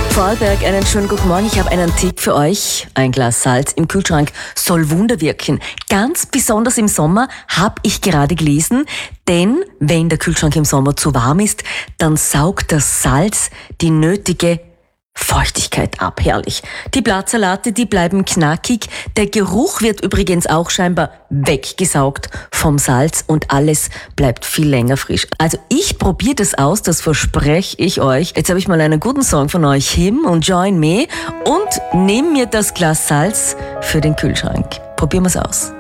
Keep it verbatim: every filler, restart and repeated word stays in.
Vorarlberg, einen schönen guten Morgen. Ich habe einen Tipp für euch. Ein Glas Salz im Kühlschrank soll Wunder wirken. Ganz besonders im Sommer, habe ich gerade gelesen. Denn wenn der Kühlschrank im Sommer zu warm ist, dann saugt das Salz die nötige Feuchtigkeit ab. Herrlich. Die Blattsalate, die bleiben knackig. Der Geruch wird übrigens auch scheinbar weggesaugt vom Salz und alles bleibt viel länger frisch. Also ich probiere das aus, das verspreche ich euch. Jetzt habe ich mal einen guten Song von euch, Him und Join Me, und nehme mir das Glas Salz für den Kühlschrank. Probieren wir es aus.